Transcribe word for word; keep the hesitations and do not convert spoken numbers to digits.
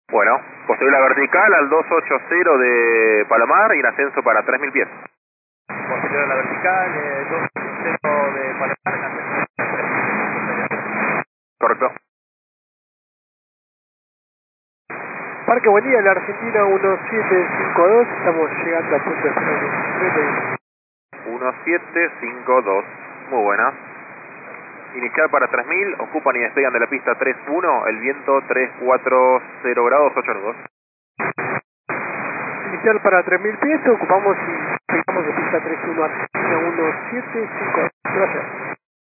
Bueno, construir la vertical al doscientos ochenta de Palomar y en ascenso para tres mil pies. Posterior a la vertical, eh, doscientos ochenta de Palomar, en ascenso para tres mil pies. Correcto. Parque, buen día, la Argentina uno siete cinco dos, estamos llegando a punto de final. uno siete cinco dos, muy buena. Inicial para tres mil, ocupan y despegan de la pista tres uno, el viento tres cuatro cero grados, ocho nudos. Inicial para tres mil pies, ocupamos y llegamos de pista tres uno Argentina uno siete cinco dos. Gracias.